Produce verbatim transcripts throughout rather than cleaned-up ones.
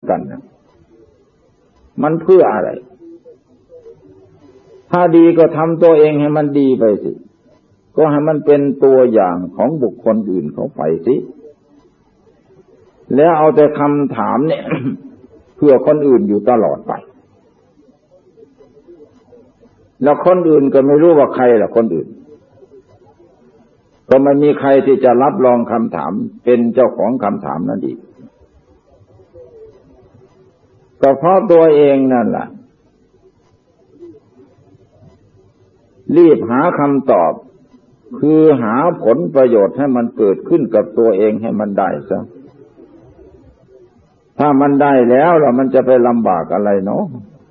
กันนะมันเพื่ออะไรถ้าดีก็ทำตัวเองให้มันดีไปสิก็ให้มันเป็นตัวอย่างของบุคคลอื่นเขาไปสิแล้วเอาแต่คำถามเนี่ย เพื่อคนอื่นอยู่ตลอดไปแล้วคนอื่นก็ไม่รู้ว่าใครล่ะคนอื่นก็ไม่มีใครที่จะรับรองคำถามเป็นเจ้าของคำถามนั่นอีกก็เพราะตัวเองนั่นแหละรีบหาคำตอบคือหาผลประโยชน์ให้มันเกิดขึ้นกับตัวเองให้มันได้ซะถ้ามันได้แล้วล่ะมันจะไปลำบากอะไรเนาะ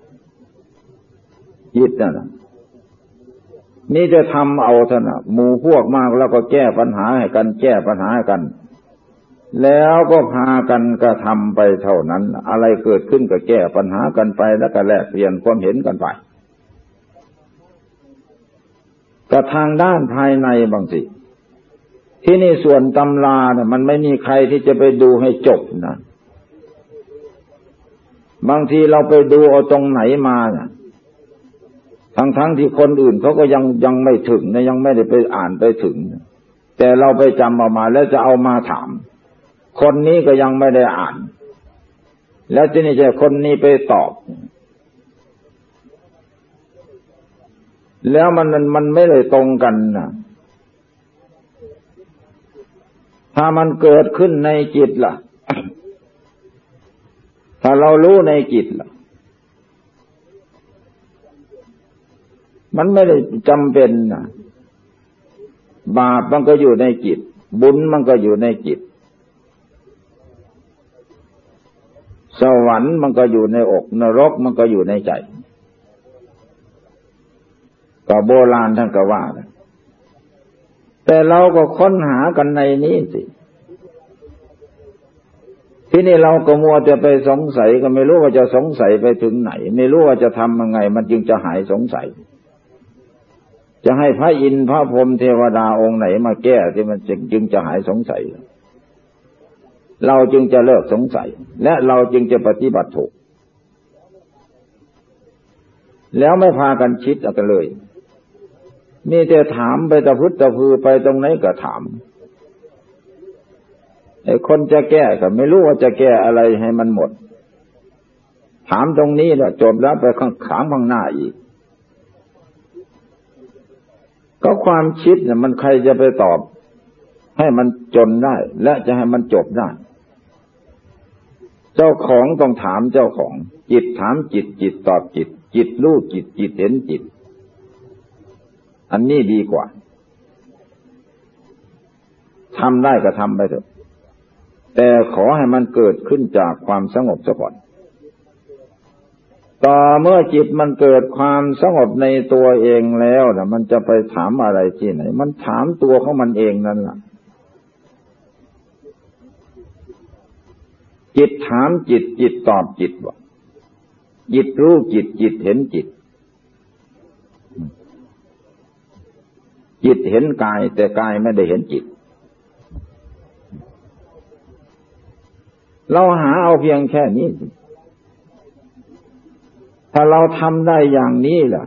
จิตนั่นน่ะนี่จะทำเอาเถอะนะหมู่พวกมากแล้วก็แก้ปัญหาให้กันแก้ปัญหาให้กันแล้วก็พากันกระทำไปเท่านั้นอะไรเกิดขึ้นก็แก้ปัญหากันไปแล้วก็แลกเปลี่ยนความเห็นกันไปก็ทางด้านภายในบางสิที่นี่ส่วนตำราเนี่ยมันไม่มีใครที่จะไปดูให้จบนะบางทีเราไปดูเอาตรงไหนมาเนี่ยทั้งๆที่คนอื่นเขาก็ยังยังไม่ถึงนะยังไม่ได้ไปอ่านไปถึงแต่เราไปจำเอามาแล้วจะเอามาถามคนนี้ก็ยังไม่ได้อ่านแล้วที่นี่จะคนนี้ไปตอบแล้วมันมันไม่ได้ตรงกันนะถ้ามันเกิดขึ้นในจิตล่ะ ถ้าเรารู้ในจิตล่ะมันไม่ได้จำเป็นนะบาปมันก็อยู่ในจิตบุญมันก็อยู่ในจิตสวรรค์มันก็อยู่ในอกนรกมันก็อยู่ในใจก็โบราณท่านก็ว่าแต่เราก็ค้นหากันในนี้สิที่นี่เราก็มัวจะไปสงสัยก็ไม่รู้ว่าจะสงสัยไปถึงไหนไม่รู้ว่าจะทำยังไงมันจึงจะหายสงสัยจะให้พระอินทร์พระพรหมเทวดาองค์ไหนมาแก้ที่มันจึงจะหายสงสัยเราจึงจะเลิกสงสัยและเราจึงจะปฏิบัติถูกแล้วไม่พากันคิดกันเลยมีแต่ถามไปตะพุตตะพือไปตรงไหนก็ถามไอ้คนจะแก้ก็ไม่รู้ว่าจะแก้อะไรให้มันหมดถามตรงนี้แหละจบแล้วไปข้างขางข้างหน้าอีกก็ความคิดเนี่ยมันใครจะไปตอบให้มันจนได้และจะให้มันจบได้เจ้าของต้องถามเจ้าของจิตถามจิตจิตตอบจิตจิตรู้จิตจิตเห็นจิตอันนี้ดีกว่าทำได้ก็ทำไปเถอะแต่ขอให้มันเกิดขึ้นจากความสงบซะก่อนต่อเมื่อจิตมันเกิดความสงบในตัวเองแล้วนะมันจะไปถามอะไรที่ไหนมันถามตัวของมันเองนั่นแหละจิตถามจิตจิตตอบจิตว่าจิตรู้จิตจิตเห็นจิตจิตเห็นกายแต่กายไม่ได้เห็นจิตเราหาเอาเพียงแค่นี้ถ้าเราทำได้อย่างนี้ล่ะ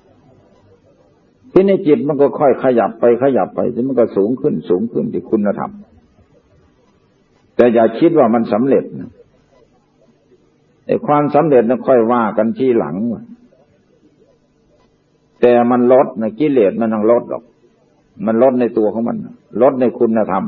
ที่ในจิตมันก็ค่อยขยับไปขยับไปมันก็สูงขึ้นสูงขึ้นที่คุณธรรมแต่อย่าคิดว่ามันสำเร็จนะไอ้ความสำเร็จนั้นค่อยว่ากันทีหลังแต่มันลดนะกิเลสมันต้องลดหรอกมันลดในตัวของมันลดในคุณธรรม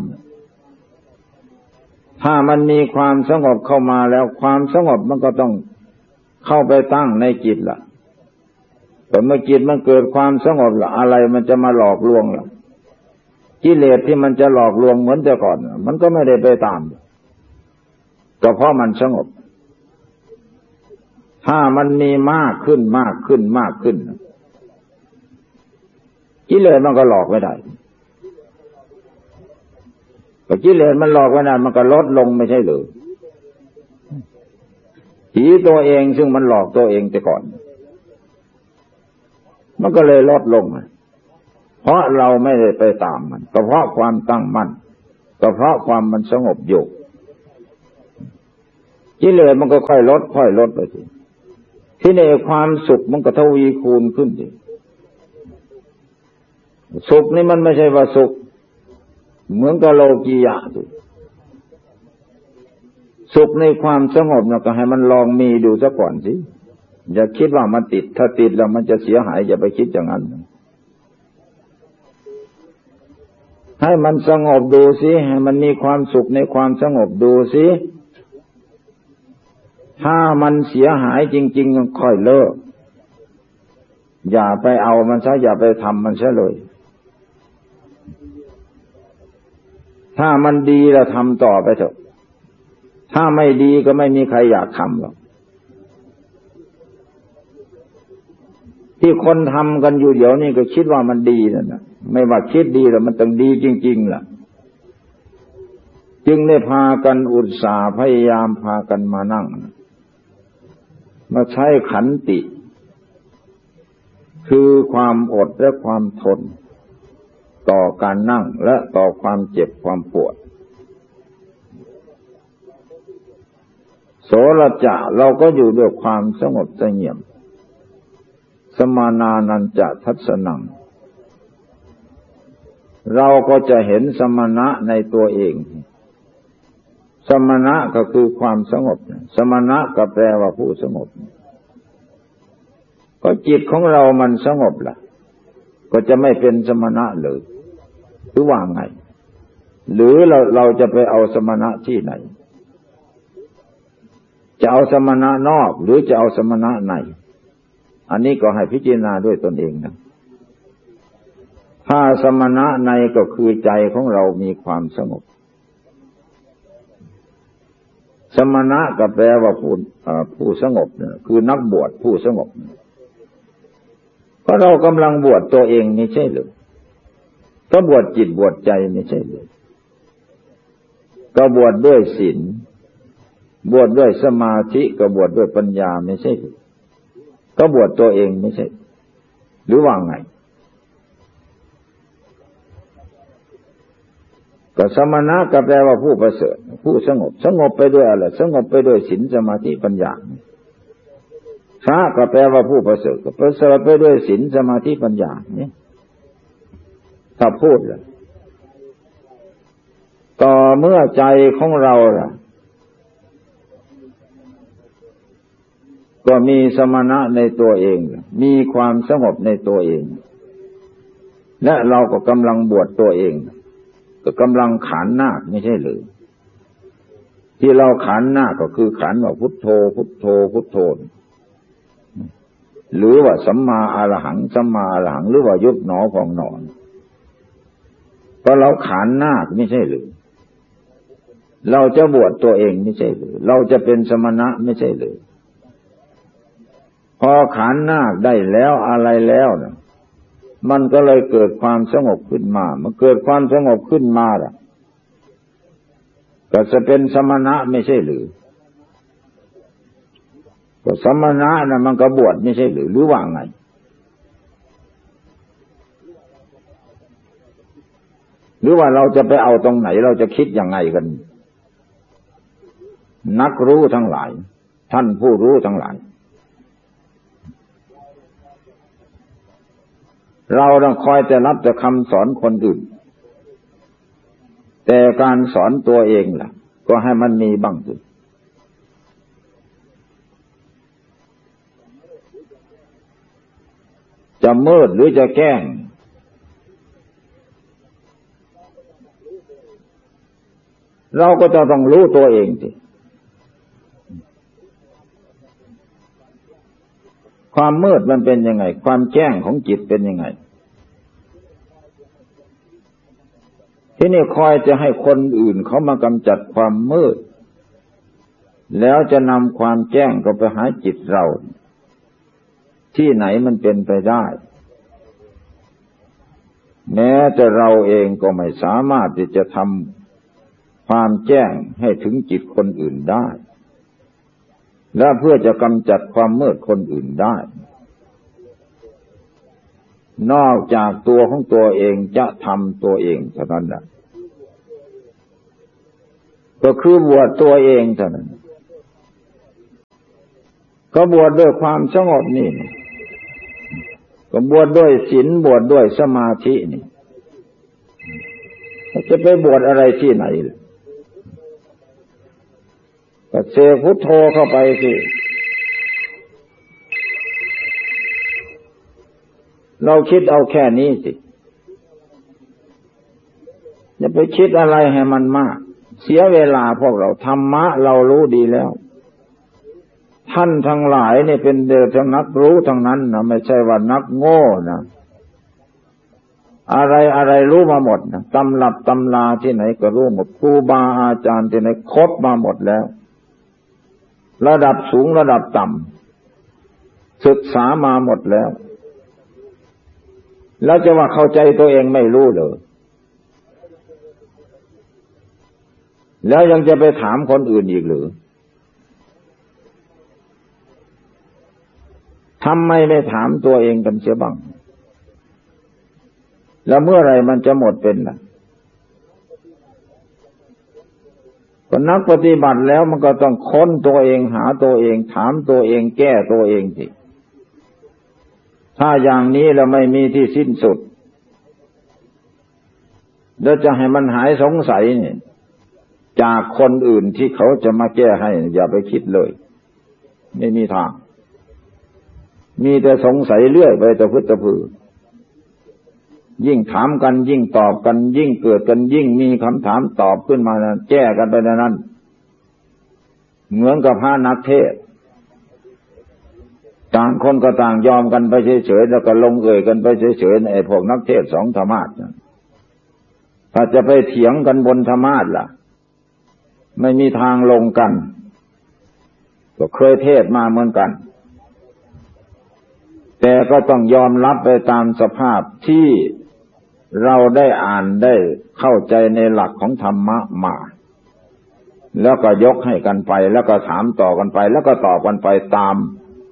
ถ้ามันมีความสงบเข้ามาแล้วความสงบมันก็ต้องเข้าไปตั้งในจิตล่ะแต่เมื่อจิตมันเกิดความสงบล่ะอะไรมันจะมาหลอกลวงล่ะกิเลสที่มันจะหลอกลวงเหมือนแต่ก่อนมันก็ไม่ได้ไปตามก็เพราะมันสงบถ้ามันมีมากขึ้นมากขึ้นมากขึ้นกิเลสมันก็หลอกไม่ได้ก็กิเลสมันหลอกไม่ได้มันก็ลดลงไม่ใช่หรือผีตัวเองซึ่งมันหลอกตัวเองแต่ก่อนมันก็เลยลดลงเพราะเราไม่ได้ไปตามมันก็เพราะความตั้งมั่นก็เพราะความมันสงบอยู่กิเลสมันก็ค่อยลดค่อยลดไปสิที่ในความสุขมันก็ทวีคูณขึ้นสิสุขนี่มันไม่ใช่ว่าสุขเหมือนกับโลกียะสิสุขในความสงบเราก็ให้มันลองมีดูซะก่อนสิอย่าคิดว่ามันติดถ้าติดแล้วมันจะเสียหายอย่าไปคิดอย่างนั้นให้มันสงบดูสิให้มันมีความสุขในความสงบดูสิถ้ามันเสียหายจริงๆก็ค่อยเลิกอย่าไปเอามันซะอย่าไปทำมันซะเลยถ้ามันดีเราทำต่อไปเถอะถ้าไม่ดีก็ไม่มีใครอยากทำหรอกที่คนทำกันอยู่เดี๋ยวนี้ก็คิดว่ามันดีนั่นนะไม่ว่าคิดดีแล้วมันต้องดีจริงๆล่ะจึงได้พากันอุตส่าห์พยายามพากันมานั่งมาใช้ขันติคือความอดและความทนต่อการนั่งและต่อความเจ็บความปวดโสรจะเราก็อยู่ด้วยความสงบเสงี่ยมสมานานันจะทัศนังเราก็จะเห็นสมณะในตัวเองสมณะก็คือความสงบสมณะก็แปลว่าผู้สงบก็จิตของเรามันสงบล่ะก็จะไม่เป็นสมณะเลยหรือว่าไงหรือเราเราจะไปเอาสมณะที่ไหนจะเอาสมณะนอกหรือจะเอาสมณะในอันนี้ก็ให้พิจารณาด้วยตนเองนะถ้าสมณะในก็คือใจของเรามีความสงบสมณะก็แปลว่าผู้ผู้สงบเนี่ยคือนักบวชผู้สงบเพราะเรากำลังบวชตัวเองไม่ใช่หรือก็บวชจิตบวชใจไม่ใช่หรือก็บวชด้วยศีลบวชด้วยสมาธิก็บวชด้วยปัญญาไม่ใช่หรือก็บวชตัวเองไม่ใช่หรือว่าไงก็สมณะก็แปลว่าผู้ประเสริฐผู้สงบสงบไปด้วยอะไรสงบไปด้วยศีลสมาธิปัญญาพระก็แปลว่าผู้ประเสริฐก็ประเสริฐไปด้วยศีลสมาธิปัญญาเนี่ยถ้าพูดเลยต่อเมื่อใจของเราล่ะก็มีสมณะในตัวเองมีความสงบในตัวเองและเราก็กำลังบวชตัวเองก็กำลังขานนาคไม่ใช่หรือที่เราขานนาคก็คือขานว่าพุทโธพุทโธพุทโธหรือว่าสัมมาอรหังสัมมาอรหังหรือว่ายุบหนอพองหนอก็เราขานนาคไม่ใช่หรือเราจะบวชตัวเองไม่ใช่หรือเราจะเป็นสมณะไม่ใช่หรือพอขานนาคได้แล้วอะไรแล้วนะมันก็เลยเกิดความสงบขึ้นมามันเกิดความสงบขึ้นมาล่ะก็จะเป็นสมณะไม่ใช่หรือก็สมณะนะมันก็บวชไม่ใช่หรือหรือว่าไงหรือว่าเราจะไปเอาตรงไหนเราจะคิดยังไงกันนักรู้ทั้งหลายท่านผู้รู้ทั้งหลายเราต้องคอยแต่รับแต่คำสอนคนอื่นแต่การสอนตัวเองล่ะก็ให้มันมีบ้างสิจะมืดหรือจะแกล้งเราก็จะต้องรู้ตัวเองสิความมืดมันเป็นยังไงความแจ้งของจิตเป็นยังไงที่นี่คอยจะให้คนอื่นเขามากำจัดความมืดแล้วจะนำความแจ้งก็ไปหาจิตเราที่ไหนมันเป็นไปได้แม้แต่เราเองก็ไม่สามารถที่จะทำความแจ้งให้ถึงจิตคนอื่นได้และเพื่อจะกำจัดความมืดคนอื่นได้นอกจากตัวของตัวเองจะทำตัวเองเท่านั้นแหละก็คือบวชตัวเองเท่านั้นก็บวชด้วยความสงบนี่ก็บวชด้วยศีลบวชด้วยสมาธินี่จะไปบวชอะไรที่ไหนก็เสกพุทโธเข้าไปสิเราคิดเอาแค่นี้สิอย่าไปคิดอะไรให้มันมากเสียเวลาพวกเราธรรมะเรารู้ดีแล้วท่านทั้งหลายเนี่ยเป็นเด็กนักรู้ทั้งนั้นนะไม่ใช่ว่านักโง่นะอะไรอะไรรู้มาหมดนะตำรับตำราที่ไหนก็รู้หมดครูบาอาจารย์ที่ไหนครบมาหมดแล้วระดับสูงระดับต่ำศึกษามาหมดแล้วแล้วจะว่าเข้าใจตัวเองไม่รู้เลยแล้วยังจะไปถามคนอื่นอีกหรือทำไมไม่ถามตัวเองกันเสียบ้างแล้วเมื่อไรมันจะหมดเป็นล่ะคนนักปฏิบัติแล้วมันก็ต้องค้นตัวเองหาตัวเองถามตัวเองแก้ตัวเองสิถ้าอย่างนี้เราไม่มีที่สิ้นสุดแล้วจะให้มันหายสงสัยเนี่ยจากคนอื่นที่เขาจะมาแก้ให้อย่าไปคิดเลยไม่มีทางมีแต่สงสัยเรื่อยไปแต่พึ่งแต่พือยิ่งถามกันยิ่งตอบกันยิ่งเกิดกันยิ่งมีคำถามตอบขึ้นมานะแก้กันไปในนั้นเหมือนกับพระนักเทศน์ต่างคนก็ต่างยอมกันไปเฉยๆแล้วก็ลงเอ่ยกันไปเฉยๆในไอ้พวกนักเทศน์สองธรรมาสน์ถ้าจะไปเถียงกันบนธรรมาสน์ล่ะไม่มีทางลงกันก็เคยเทศมาเหมือนกันแต่ก็ต้องยอมรับไปตามสภาพที่เราได้อ่านได้เข้าใจในหลักของธรรมะมาแล้วก็ยกให้กันไปแล้วก็ถามต่อกันไปแล้วก็ตอบกันไปตาม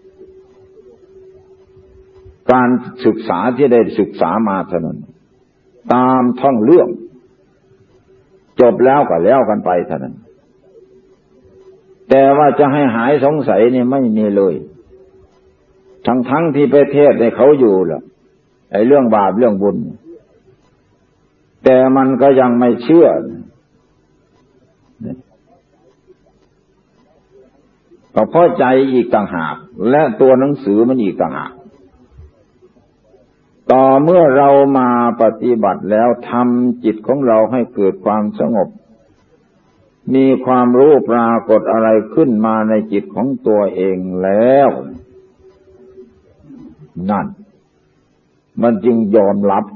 การศึกษาที่ได้ศึกษามาเท่านั้นตามท่องเรื่องจบแล้วก็แล้วกันไปเท่านั้นแต่ว่าจะให้หายสงสัยนี่ไม่มีเลยทั้งทั้งที่ไปเทศให้เขาอยู่ล่ะไอ้เรื่องบาปเรื่องบุญแต่มันก็ยังไม่เชื่อก็เพราะใจอีกต่างหากและตัวหนังสือมันอีกต่างหากต่อเมื่อเรามาปฏิบัติแล้วทำจิตของเราให้เกิดความสงบมีความรู้ปรากฏอะไรขึ้นมาในจิตของตัวเองแล้วนั่นมันจึงยอมรับ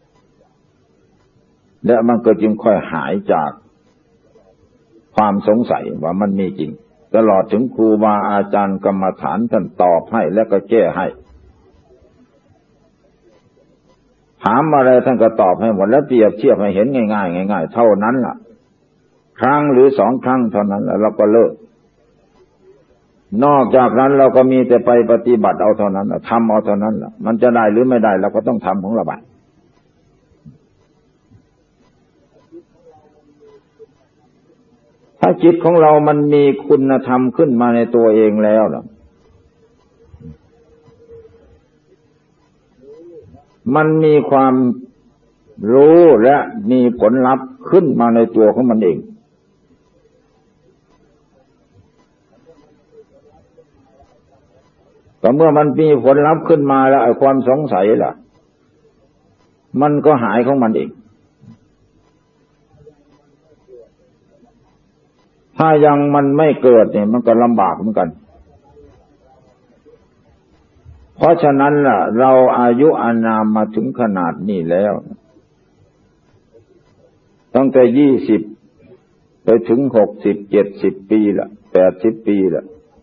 และมันก็จึงค่อยหายจากความสงสัยว่ามันมีจริงตลอดถึงครูบาอาจารย์กรรมฐานท่านตอบให้และก็แก้ให้ถามอะไรท่านก็ตอบให้หมดแล้วเปรียบเทียบให้เห็นง่ายๆง่ายๆเท่านั้นล่ะครั้งหรือสองครั้งเท่านั้นแล้วเราก็เลิกนอกจากนั้นเราก็มีแต่ไปปฏิบัติเอาเท่านั้นทำเอาเท่านั้นล่ะมันจะได้หรือไม่ได้เราก็ต้องทำของเราไปถ้าจิตของเรามันมีคุณธรรมขึ้นมาในตัวเองแล้วล่ะมันมีความรู้และมีผลลัพธ์ขึ้นมาในตัวของมันเองแต่เมื่อมันมีผลลัพธ์ขึ้นมาแล้วไอ้ความสงสัยล่ะมันก็หายของมันเองถ้ายังมันไม่เกิดเนี่ยมันก็ลำบากเหมือนกันเพราะฉะนั้นล่ะเราอายุอานามมาถึงขนาดนี้แล้วตั้งแต่ยี่สิบไปถึงหกสิบเจ็ดสิบปีละแปดสิบปีละ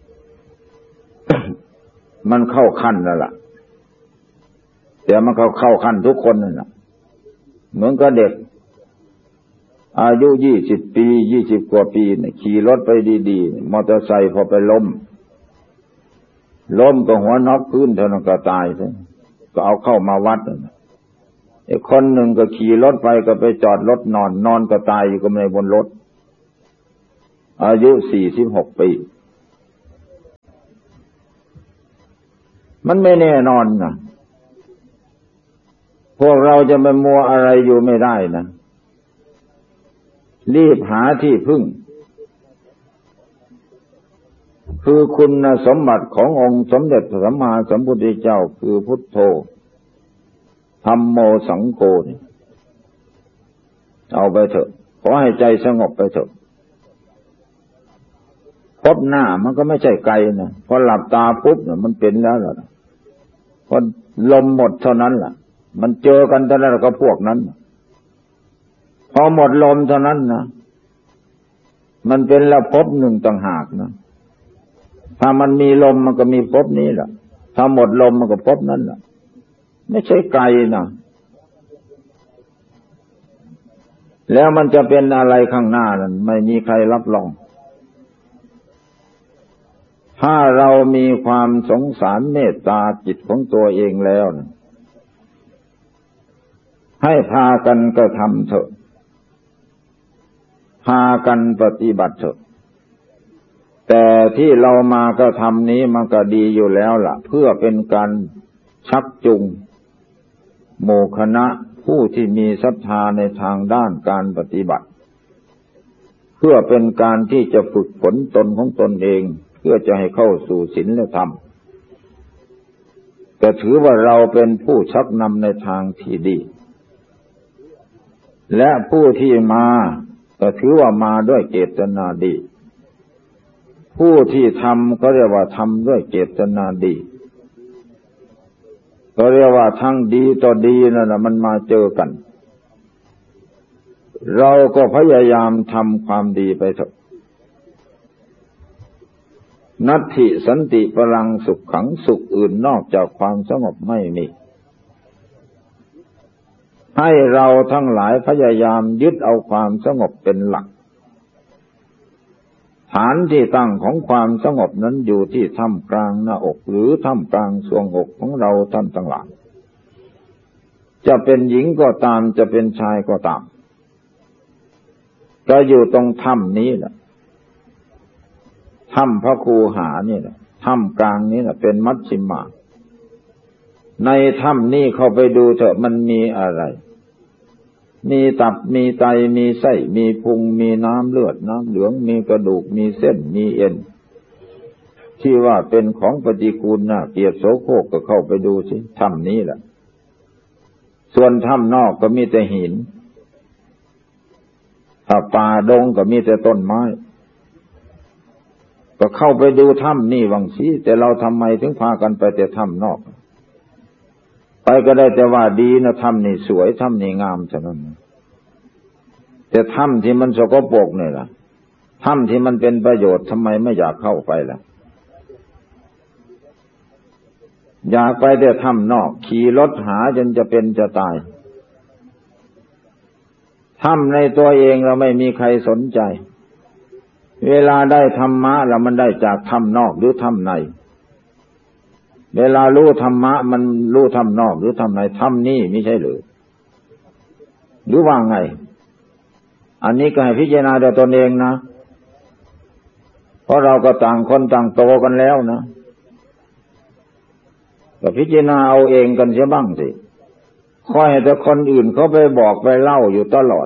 มันเข้าขั้นแล้วล่ะแต่มันเข้าเข้าขั้นทุกคนนั่นแหละเหมือนกับเด็กอายุยี่สิบปียี่สิบกว่าปีเนี่ยขี่รถไปดีๆมอเตอร์ไซค์พอไปล้มล้มก็หัวน็อกพื้นเท่านั้นก็ตายซะก็เอาเข้ามาวัดอีกคนหนึ่งก็ขี่รถไปก็ไปจอดรถนอนนอนก็ตายอยู่กับในบนรถอายุสี่สิบหกปีมันไม่แน่นอนนะพวกเราจะไปมัวอะไรอยู่ไม่ได้นะรีบหาที่พึ่งคือคุณสมบัติขององค์สมเด็จพระสัมมาสัมพุทธเจ้าคือพุทโธธัมโมสังโฆนี่เอาไปเถอะขอให้ใจสงบไปเถอะพบหน้ามันก็ไม่ใช่ไกลนะพอหลับตาปุ๊บเนี่ยมันเป็นแล้วล่ะพอลมหมดเท่านั้นล่ะมันเจอกันแต่แล้วก็พวกนั้นพอหมดลมเท่านั้นนะมันเป็นละภพหนึ่งต่างหากนะถ้ามันมีลมมันก็มีภพนี้แหละถ้าหมดลมมันก็ภพนั้นแหละไม่ใช่ไกลนะแล้วมันจะเป็นอะไรข้างหน้านั้นไม่มีใครรับรองถ้าเรามีความสงสารเมตตาจิตของตัวเองแล้วนะให้พากันกระทำเถอะพากันปฏิบัติเถอะแต่ที่เรามากระทำนี้มันก็ดีอยู่แล้วล่ะเพื่อเป็นการชักจูงหมู่คณะผู้ที่มีศรัทธาในทางด้านการปฏิบัติเพื่อเป็นการที่จะฝึกฝนตนของตนเองเพื่อจะให้เข้าสู่ศีลธรรมก็ถือว่าเราเป็นผู้ชักนำในทางที่ดีและผู้ที่มาก็ถือว่ามาด้วยเจตนาดีผู้ที่ทำก็เรียกว่าทำด้วยเจตนาดีก็เรียกว่าทั้งดีต่อดีนั่นแหละมันมาเจอกันเราก็พยายามทำความดีไปเถอะนัตถิสันติพลังสุขขังสุขอื่นนอกจากความสงบไม่มีให้เราทั้งหลายพยายามยึดเอาความสงบเป็นหลักฐานที่ตั้งของความสงบนั้นอยู่ที่ท่ามกลางหน้าอกหรือท่ามกลางทรวงอกของเราท่านทั้งหลายจะเป็นหญิงก็ตามจะเป็นชายก็ตามก็อยู่ตรงถ้ำนี้แหละถ้ำพระคูหานี่แหละถ้ำกลางนี้แหละเป็นมัชฌิมาในถ้ำนี้เข้าไปดูเถอะมันมีอะไรมีตับมีไตมีไส้มีพุงมีน้ำเลือดน้ำเหลืองมีกระดูกมีเส้นมีเอ็นที่ว่าเป็นของปฏิกูลน่าเกลียดโสโครกก็เข้าไปดูสิถ้ำนี้แหละส่วนถ้ำนอกก็มีแต่หินถ้าป่าดงก็มีแต่ต้นไม้ก็เข้าไปดูถ้ำนี่วังสิแต่เราทำไมถึงพากันไปแต่ถ้ำนอกไปก็ได้แต่ว่าดีนะถ้ำนี่สวยถ้ำนี่งามฉะนั้นแต่ถ้ำที่มันสกปรกเนี่ยล่ะถ้ำที่มันเป็นประโยชน์ทำไมไม่อยากเข้าไปล่ะอยากไปแต่ถ้ำนอกขี่รถหาจนจะเป็นจะตายถ้ำในตัวเองเราไม่มีใครสนใจเวลาได้ธรรมะแล้วมันได้จากถ้ำนอกหรือถ้ำในเวลารู้ธรรมะมันรู้ถ้ำนอกหรือถ้ำในถ้ำนี่ไม่ใช่หรือหรือว่าไงอันนี้ก็ให้พิจารณาด้วยตนเองนะเพราะเราก็ต่างคนต่างโตกันแล้วนะก็พิจารณาเอาเองกันเสียบ้างสิคอยให้แต่คนอื่นเขาไปบอกไปเล่าอยู่ตลอด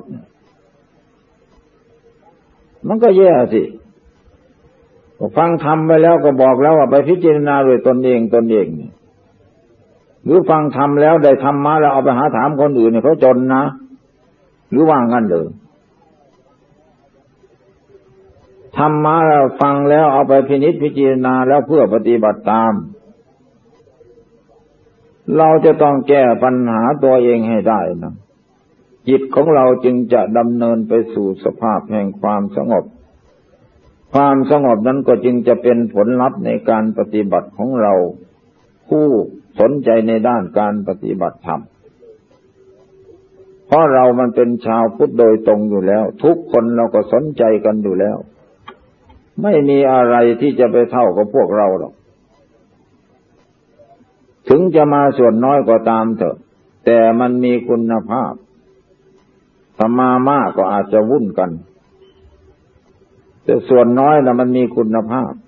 มันก็แย่สิฟังธรรมไปแล้วก็บอกแล้วว่าไปพิจารณาด้วยตนเองตนเองหรือฟังธรรมแล้วได้ธรรมะแล้วเอาไปหาถามคนอื่นเนี่ยเขาจนนะหรือว่างั้นเด้อธรรมะเราฟังแล้วเอาไปพินิจพิจารณาแล้วเพื่อปฏิบัติตามเราจะต้องแก้ปัญหาตัวเองให้ได้นะจิตของเราจึงจะดำเนินไปสู่สภาพแห่งความสงบความสงบนั้นก็จึงจะเป็นผลลัพธ์ในการปฏิบัติของเราผู้สนใจในด้านการปฏิบัติธรรมเพราะเรามันเป็นชาวพุทธโดยตรงอยู่แล้วทุกคนเราก็สนใจกันอยู่แล้วไม่มีอะไรที่จะไปเท่ากับพวกเราหรอกถึงจะมาส่วนน้อยก็ตามเถอะแต่มันมีคุณภาพถ้ามามากก็อาจจะวุ่นกันแต่ส่วนน้อยนะมันมีคุณภาพ